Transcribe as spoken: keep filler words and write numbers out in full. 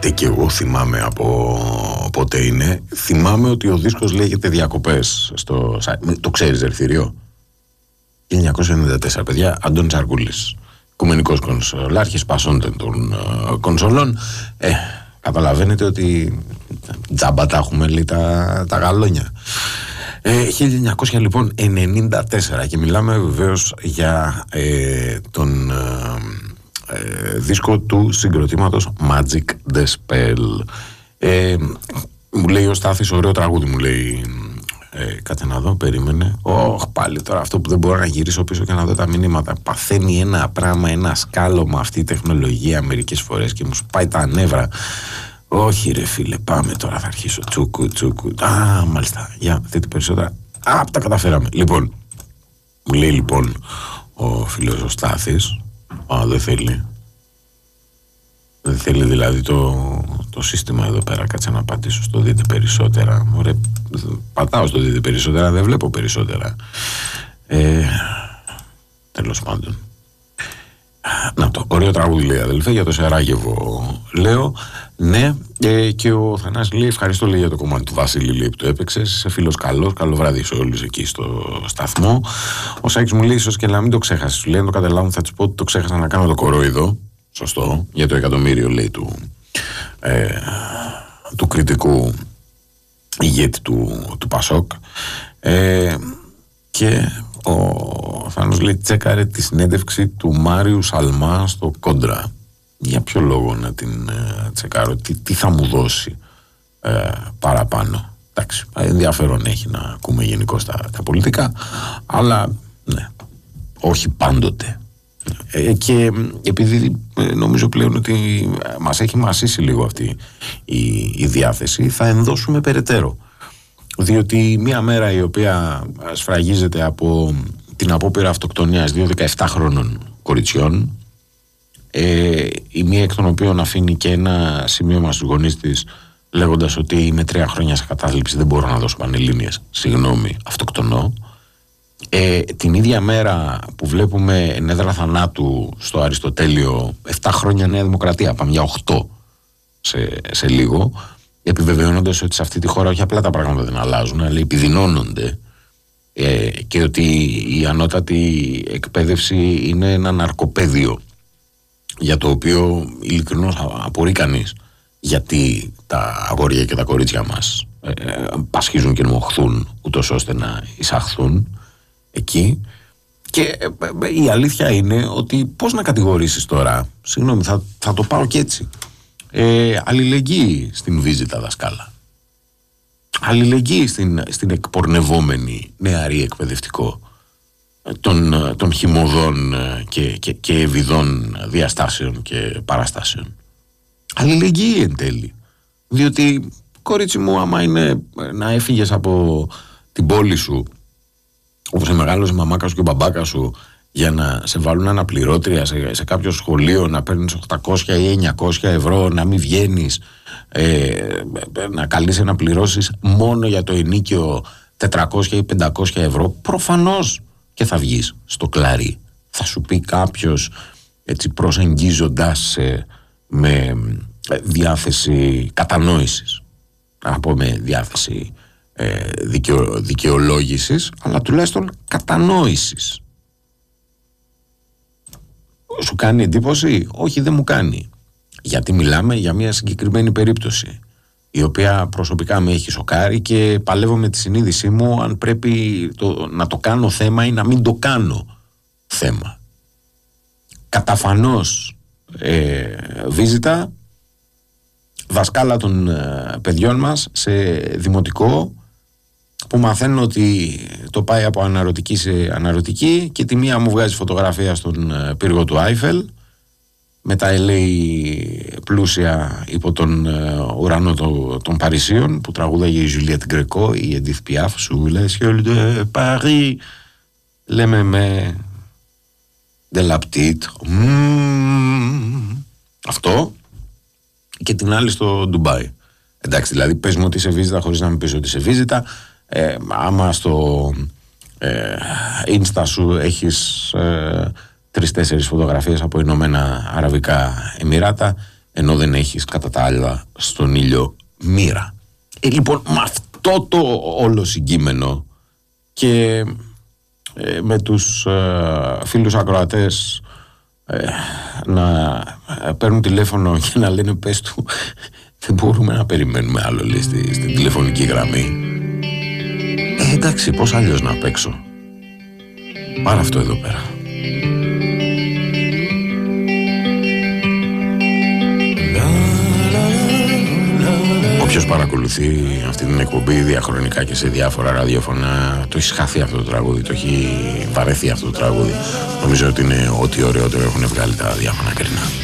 και εγώ θυμάμαι από πότε είναι. Θυμάμαι ότι ο δίσκος λέγεται Διακοπές στο... Το ξέρεις, Ερθήριο? χίλια εννιακόσια ενενήντα τέσσερα, παιδιά, Αντώνης Αρκούλης, Οικουμενικός Κονσολάρχης, Πασόντεν των uh, κονσολών. Ε, καταλαβαίνετε ότι τζάμπα τα έχουμε, λέει, τα, τα γαλόνια. Ε, χίλια εννιακόσια ενενήντα τέσσερα, και μιλάμε βεβαίως για ε, τον... Ε, Ε, δίσκο του συγκροτήματος Magic the Spell. Ε, μου λέει ο Στάθης, ωραίο τραγούδι, μου λέει. Ε, κάτσε να δω, περίμενε. Ωχ, πάλι τώρα αυτό που δεν μπορώ να γυρίσω πίσω και να δω τα μηνύματα. Παθαίνει ένα πράγμα, ένα σκάλωμα αυτή η τεχνολογία μερικές φορές και μου σπάει τα νεύρα. Όχι ρε φίλε, πάμε τώρα, θα αρχίσω. Τσούκου, τσούκου. Α, μάλιστα. Για δείτε περισσότερα. Α, τα καταφέραμε. Λοιπόν, μου λέει λοιπόν ο φίλος ο Στάθης. Α, δεν θέλει. Δεν θέλει δηλαδή το, το σύστημα εδώ πέρα. Κάτσε να πατήσω στο δείτε περισσότερα. Ωραία, πατάω στο δείτε περισσότερα, δεν βλέπω περισσότερα. Ε, τέλος πάντων. Να το, ωραίο τραγούδι, λέει, αδελφέ, για το Σεράγεβο. Λέω, ναι, ε, και ο Θανάσης λέει, ευχαριστώ, λέει, για το κομμάτι του Βασίλη, λέει, που το έπαιξες. Είσαι φίλος καλός, καλό βράδυ σε όλους εκεί στο σταθμό. Ο Σάκης μου λέει, ίσως και να μην το ξέχασες. Σου λέει, αν το καταλάβουν, θα του πω ότι το ξέχασα να κάνω το κορόιδο. Σωστό, για το εκατομμύριο, λέει, του, ε, του κριτικού ηγέτη του, του Πασόκ. Ε, και ο Θάνος λέει, τσέκαρε τη συνέντευξη του Μάριου Σαλμά στο Κόντρα. Για ποιο λόγο να την ε, τσεκάρω, τι, τι θα μου δώσει ε, παραπάνω? Εντάξει, ενδιαφέρον έχει να ακούμε γενικώς τα, τα πολιτικά, αλλά ναι, όχι πάντοτε. Ε, και επειδή ε, νομίζω πλέον ότι μας έχει μασίσει λίγο αυτή η, η διάθεση, θα ενδώσουμε περαιτέρω. Διότι μία μέρα η οποία σφραγίζεται από την απόπειρα αυτοκτονίας δύο δεκαεπτάχρονων κοριτσιών, ε, η μία εκ των οποίων αφήνει και ένα σημείωμα στους γονείς της λέγοντας ότι είναι τρία χρόνια σε κατάθλιψη, δεν μπορώ να δώσω πανελλήνιες, συγγνώμη, αυτοκτονώ. Ε, την ίδια μέρα που βλέπουμε ενέδρα θανάτου στο Αριστοτέλειο, επτά χρόνια Νέα Δημοκρατία, πάμε για οκτώ σε, σε λίγο, επιβεβαιώνοντας ότι σε αυτή τη χώρα όχι απλά τα πράγματα δεν αλλάζουν, αλλά επιδεινώνονται, ε, και ότι η ανώτατη εκπαίδευση είναι ένα ναρκοπαίδιο για το οποίο ειλικρινώς απορεί κανείς γιατί τα αγόρια και τα κορίτσια μας ε, πασχίζουν και μοχθούν ούτως ώστε να εισαχθούν εκεί. Και ε, η αλήθεια είναι ότι πώς να κατηγορήσεις τώρα, συγγνώμη, θα, θα το πάω και έτσι, ε, αλληλεγγύη στην Βίζητα δασκάλα, αλληλεγγύη στην, στην εκπορνευόμενη νεαρή εκπαιδευτικό των, των χυμωδών και, και, και ευηδών διαστάσεων και παραστάσεων. Αλληλεγγύη εν τέλει, διότι κορίτσι μου, άμα είναι να έφυγες από την πόλη σου όπως η μεγάλωσε η μαμάκα σου και ο μπαμπάκα σου για να σε βάλουν αναπληρώτρια σε, σε κάποιο σχολείο, να παίρνεις οκτακόσια ή εννιακόσια ευρώ, να μην βγαίνεις, ε, να καλείσαι να πληρώσεις μόνο για το ενίκιο τετρακόσια ή πεντακόσια ευρώ, προφανώς και θα βγεις στο κλαρί. Θα σου πει κάποιος, έτσι προσεγγίζοντας σε, με διάθεση κατανόησης, να πω με διάθεση ε, δικαιο, δικαιολόγησης, αλλά τουλάχιστον κατανόησης. Σου κάνει εντύπωση? Όχι, δεν μου κάνει. Γιατί μιλάμε για μια συγκεκριμένη περίπτωση, η οποία προσωπικά με έχει σοκάρει και παλεύω με τη συνείδησή μου αν πρέπει το, να το κάνω θέμα ή να μην το κάνω θέμα. Καταφανώς ε, Βίζητα, δασκάλα των ε, παιδιών μας σε δημοτικό, που μαθαίνω ότι το πάει από αναρωτική σε αναρωτική και τη μία μου βγάζει φωτογραφία στον ε, πύργο του Άιφελ με τα λέει πλούσια υπό τον ε, ουρανό το, των Παρισίων, που τραγούδαγε η Ζουλιέτ Γκρεκό, η Εντίθ Πιάφ, σου λε de Paris, λέμε με de la petite, mm, αυτό, και την άλλη στο Ντουμπάι. Εντάξει, δηλαδή πες μου ότι είσαι Βίζητα χωρίς να μην πεις ότι είσαι Βίζητα. Ε, άμα στο ε, Insta σου έχεις ε, τρεις-τέσσερις φωτογραφίες από Ηνωμένα Αραβικά Εμιράτα, ενώ δεν έχεις κατά τα άλλα στον ήλιο μοίρα. Ε, λοιπόν, με αυτό το όλο συγκείμενο και ε, με τους ε, φίλους ακροατές ε, να παίρνουν τηλέφωνο και να λένε πες του δεν μπορούμε να περιμένουμε άλλο, λέει, στη, στη τηλεφωνική γραμμή. Ε, εντάξει, πώς αλλιώς να παίξω. Πάρε αυτό εδώ πέρα. Όποιος παρακολουθεί αυτή την εκπομπή διαχρονικά και σε διάφορα ραδιόφωνα, το έχει χαθεί αυτό το τραγούδι, το έχει βαρεθεί αυτό το τραγούδι. Νομίζω ότι είναι ό,τι ωραιότερο έχουν βγάλει τα διάφορα κρινά.